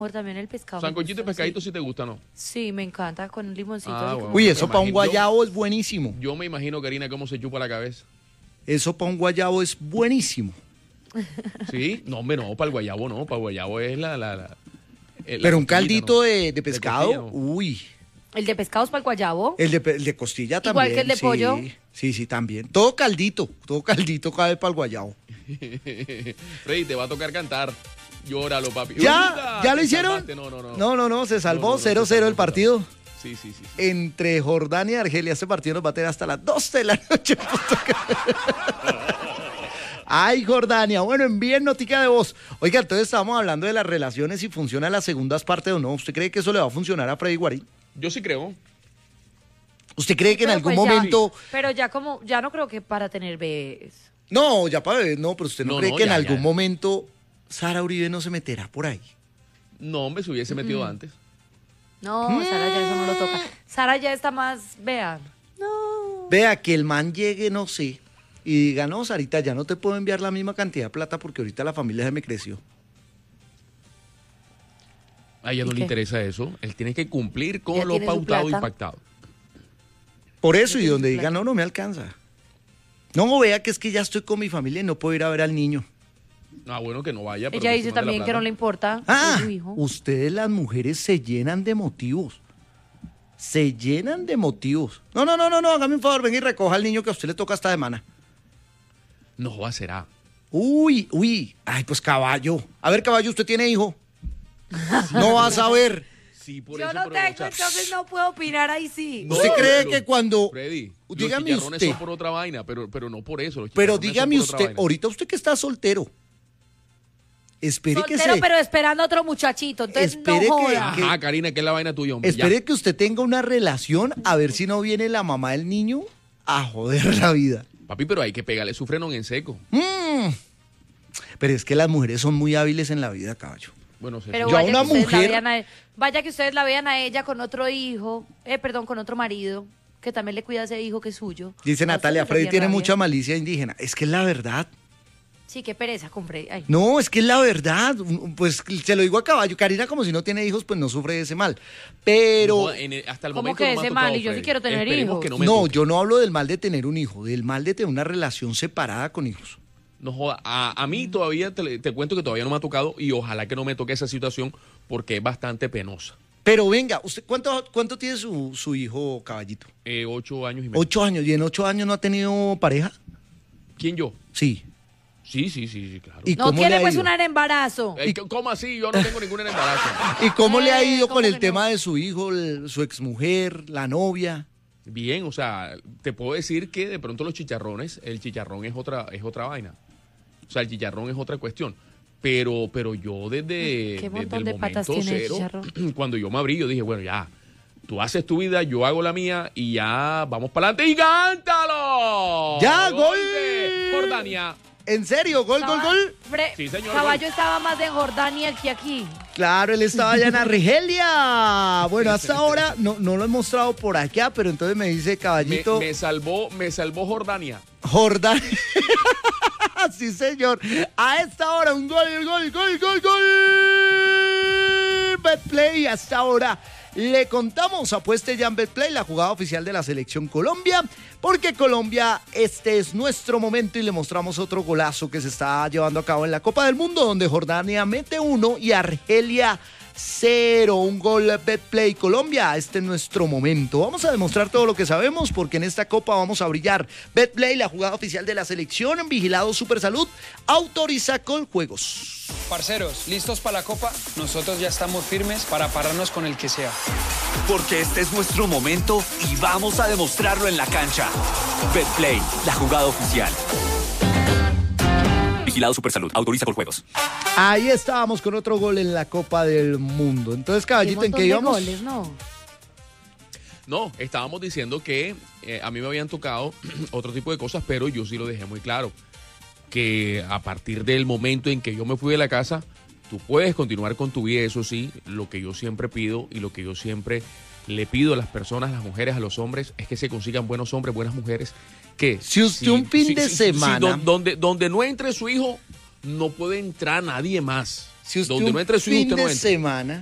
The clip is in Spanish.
También el pescado. Sancochito y pescadito sí te gusta, ¿no? Sí, me encanta con un limoncito. Bueno, uy, eso para un guayabo es buenísimo. Yo me imagino, Karina, cómo se chupa la cabeza. Eso para un guayabo es buenísimo. ¿Sí? No, hombre, no, para el guayabo no. Para el guayabo es Pero un caldito, ¿no? de pescado, de costilla, ¿no? Uy. ¿El de pescado es para el guayabo? El de costilla también. Igual que el de pollo. Sí, también. Todo caldito cabe para el guayabo. Freddy, te va a tocar cantar. Llóralo, papi. ¿Ya lo hicieron? No, se salvó 0-0 el partido. Sí. Entre Jordania y Argelia. Este partido nos va a tener hasta las 12 de la noche. Ay, Jordania. Bueno, envíen notica de voz. Oiga, entonces estábamos hablando de las relaciones, si funciona las segundas partes o no. ¿Usted cree que eso le va a funcionar a Freddy Guarín? Yo sí creo. ¿Usted cree que en algún pues momento... Pero ya no creo que para tener bebés. No, ya para bebés no, pero usted no cree que en algún ya. momento Sara Uribe no se meterá por ahí. No, hombre, se hubiese metido antes. No, Sara ya eso no lo toca. Sara ya está más, vean. No. Vea, que el man llegue, no sé, y diga, no, Sarita, ya no te puedo enviar la misma cantidad de plata porque ahorita la familia se me creció. A ella no le interesa eso. Él tiene que cumplir con lo tiene su pautado y plata. pactado. Por eso, y donde diga, no me alcanza. No, vea que es que ya estoy con mi familia y no puedo ir a ver al niño. Ah, bueno, que no vaya. Pero Ella que dice se mande la también que plata. no le importa. Ah, su hijo. ustedes las mujeres se llenan de motivos. Se llenan de motivos. No, hágame un favor, ven y recoja al niño que a usted le toca esta semana. No, será. Uy, ay, pues caballo. A ver, caballo, ¿usted tiene hijo? No vas a ver. Sí, por Yo eso, no pero, tengo, o sea, entonces no puedo opinar ahí sí. no, ¿Usted cree los- que cuando... Freddy, Dígame los chicharrones usted. son por otra vaina, pero no por eso. Los Pero chicharrones dígame son por otra usted, vaina. ahorita usted que está soltero, espere que Soltero, se... pero esperando otro muchachito. Entonces Espere no que- joda. Ajá, Karina, que es la vaina tuya, hombre. ya. Espere que usted tenga una relación a ver si no viene la mamá del niño a joder la vida. Papi, pero hay que pegarle su frenón en seco. Pero es que las mujeres son muy hábiles en la vida, caballo. Bueno, sé. Pero Yo a vaya una que ustedes la mujer- vean vaya que ustedes la vean a ella con otro hijo, con otro marido, que también le cuida a ese hijo que es suyo. Dice A Natalia, usted Freddy le tiene rabia. mucha malicia indígena. Es que es la verdad. Sí, qué pereza con Freddy. Ay. No, es que es la verdad. Pues se lo digo a caballo. Karina, como si no tiene hijos, pues no sufre de ese mal. Pero... Hasta el ¿Cómo momento que no me ha ese mal? tocado, Y yo sí Freddy. quiero tener Esperemos hijos. que no me No, toque. yo no hablo del mal de tener un hijo, del mal de tener una relación separada con hijos. No joda. A mí todavía, te cuento que todavía no me ha tocado y ojalá que no me toque esa situación porque es bastante penosa. Pero venga, ¿usted cuánto tiene su hijo, caballito? 8 años y medio. 8 años. ¿Y en 8 años no ha tenido pareja? ¿Quién yo? Sí. Sí, claro. ¿Y No cómo quiere le ha pues ido? un embarazo. ¿Cómo así? Yo no tengo ningún embarazo. ¿Y cómo le ha ido ¿cómo con el que tema no? de su hijo, su exmujer, la novia? Bien, o sea, te puedo decir que de pronto el chicharrón es otra vaina. O sea, el chicharrón es otra cuestión. Pero yo Qué desde montón el de patas momento tiene el cero, chicharrón. cuando yo me abrí, yo dije, bueno, ya, tú haces tu vida, yo hago la mía y ya vamos para adelante y cántalo. ¡Ya, gol! de Jordania. ¿En serio? ¿Gol? Sí, señor, Caballo gol. estaba más en Jordania que aquí. Claro, él estaba allá en Argelia. Bueno, hasta ahora no lo he mostrado por acá, pero entonces me dice caballito... Me salvó Jordania. Jordania. Sí, señor. A esta hora un gol. Betplay, hasta ahora le contamos, apueste ya en Betplay, la jugada oficial de la selección Colombia, porque Colombia, este es nuestro momento y le mostramos otro golazo que se está llevando a cabo en la Copa del Mundo, donde Jordania mete 1 y Argelia 0, un gol Betplay Colombia, este es nuestro momento. Vamos a demostrar todo lo que sabemos porque en esta copa vamos a brillar. Betplay, la jugada oficial de la selección, vigilado Supersalud, autoriza con juegos. Parceros, ¿listos para la copa? Nosotros ya estamos firmes para pararnos con el que sea. Porque este es nuestro momento y vamos a demostrarlo en la cancha. Betplay, la jugada oficial. Vigilado Supersalud, autoriza con juegos. Ahí estábamos con otro gol en la Copa del Mundo. Entonces, caballito, ¿en qué de íbamos? goles, ¿no? No, estábamos diciendo que a mí me habían tocado otro tipo de cosas, pero yo sí lo dejé muy claro. Que a partir del momento en que yo me fui de la casa, tú puedes continuar con tu vida, eso sí, lo que yo siempre pido y lo que yo siempre le pido a las personas, a las mujeres, a los hombres, es que se consigan buenos hombres, buenas mujeres, que... Si usted un fin de semana- donde no entre su hijo, no puede entrar nadie más. Si usted Donde no un entre su hijo, fin usted no de entra. semana